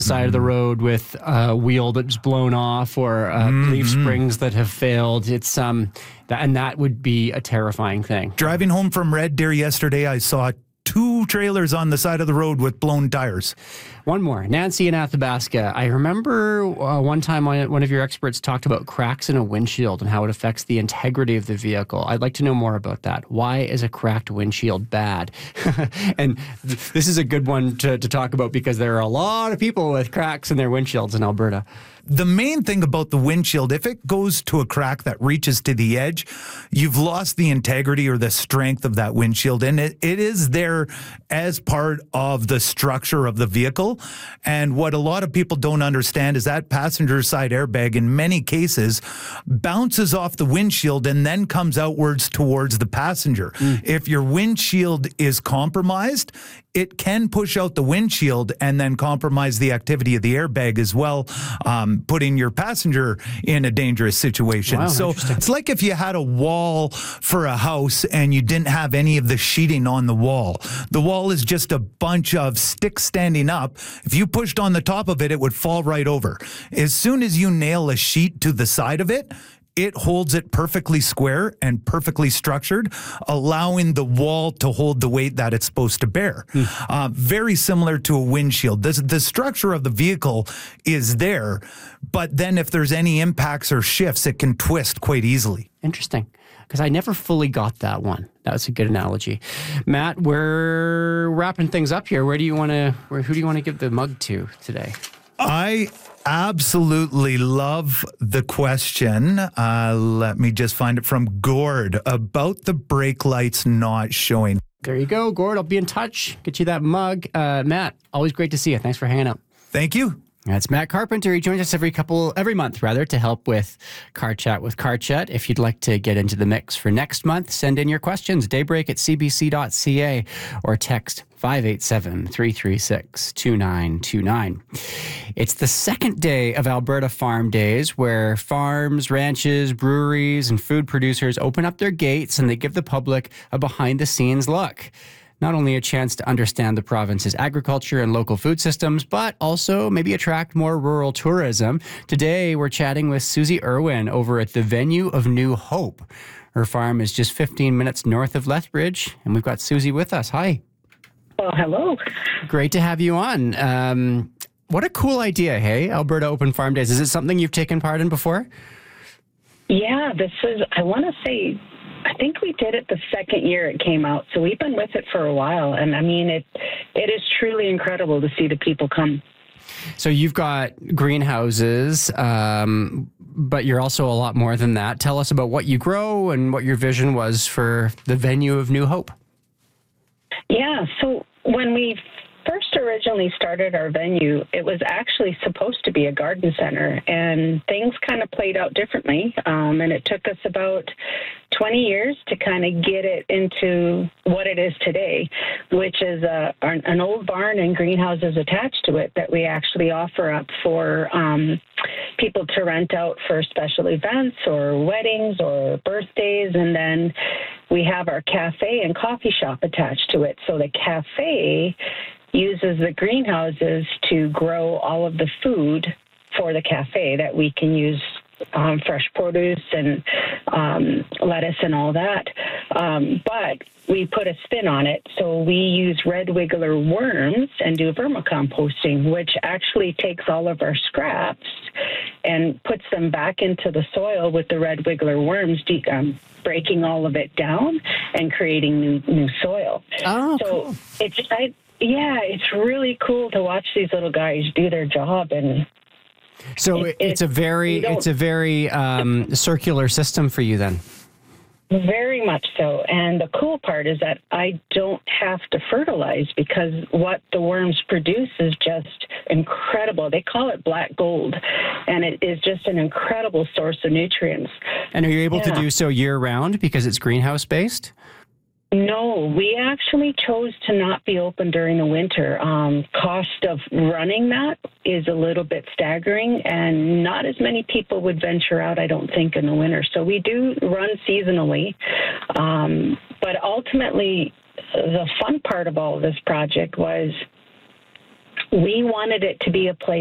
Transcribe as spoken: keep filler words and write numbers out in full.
side of the road with a wheel that's blown off or uh, mm-hmm. leaf springs that have failed. It's um, that, and that would be a terrifying thing. Driving home from Red Deer yesterday, I saw two trailers on the side of the road with blown tires. One more. Nancy in Athabasca. I remember uh, one time one of your experts talked about cracks in a windshield and how it affects the integrity of the vehicle. I'd like to know more about that. Why is a cracked windshield bad? And th- this is a good one to, to talk about because there are a lot of people with cracks in their windshields in Alberta. The main thing about the windshield, if it goes to a crack that reaches to the edge, you've lost the integrity or the strength of that windshield. And it, it is there as part of the structure of the vehicle. And what a lot of people don't understand is that passenger side airbag, in many cases, bounces off the windshield and then comes outwards towards the passenger. Mm. If your windshield is compromised, it can push out the windshield and then compromise the activity of the airbag as well, um, putting your passenger in a dangerous situation. Wow, so it's like if you had a wall for a house and you didn't have any of the sheeting on the wall. The wall is just a bunch of sticks standing up. If you pushed on the top of it, it would fall right over. As soon as you nail a sheet to the side of it, it holds it perfectly square and perfectly structured, allowing the wall to hold the weight that it's supposed to bear. Mm. Uh, very similar to a windshield. This, the structure of the vehicle is there, but then if there's any impacts or shifts, it can twist quite easily. Interesting, because I never fully got that one. That was a good analogy. Matt, we're wrapping things up here. Where do you want to? Where who do you want to give the mug to today? I absolutely love the question. Uh, let me just find it from Gord about the brake lights not showing. There you go, Gord. I'll be in touch. Get you that mug. Uh, Matt, always great to see you. Thanks for hanging out. Thank you. That's Matt Carpenter. He joins us every couple, every month rather, to help with Car Chat with Car Chat. If you'd like to get into the mix for next month, send in your questions, daybreak at c b c dot c a or text five eight seven, three three six, two nine two nine. It's the second day of Alberta Farm Days, where farms, ranches, breweries, and food producers open up their gates and they give the public a behind-the-scenes look. Not only a chance to understand the province's agriculture and local food systems, but also maybe attract more rural tourism. Today, we're chatting with Susie Irwin over at the Venue of New Hope. Her farm is just fifteen minutes north of Lethbridge, and we've got Susie with us. Hi. Well, hello. Great to have you on. Um, what a cool idea, hey? Alberta Open Farm Days. Is it something you've taken part in before? Yeah, this is, I want to say, I think we did it the second year it came out, so we've been with it for a while, and I mean, it it is truly incredible to see the people come. So you've got greenhouses, um, but you're also a lot more than that. Tell us about what you grow and what your vision was for the Venue of New Hope. Yeah, so when we first originally started our venue, it was actually supposed to be a garden center, and things kind of played out differently. Um, and it took us about twenty years to kind of get it into what it is today, which is a, an old barn and greenhouses attached to it that we actually offer up for um, people to rent out for special events or weddings or birthdays. And then we have our cafe and coffee shop attached to it. So the cafe uses the greenhouses to grow all of the food for the cafe that we can use, um, fresh produce and um, lettuce and all that. Um, but we put a spin on it. So we use red wiggler worms and do vermicomposting, which actually takes all of our scraps and puts them back into the soil with the red wiggler worms, de- um, breaking all of it down and creating new new soil. Oh, so cool. it's I, yeah, it's really cool to watch these little guys do their job. And so it, it's it, a very it's a very um, circular system for you then. Very much so. And the cool part is that I don't have to fertilize because what the worms produce is just incredible. They call it black gold, and it is just an incredible source of nutrients. And are you able yeah. to do so year-round because it's greenhouse-based? No, we actually chose to not be open during the winter. Um, cost of running that is a little bit staggering, and not as many people would venture out, I don't think, in the winter. So we do run seasonally. Um, but ultimately, the fun part of all of this project was we wanted it to be a place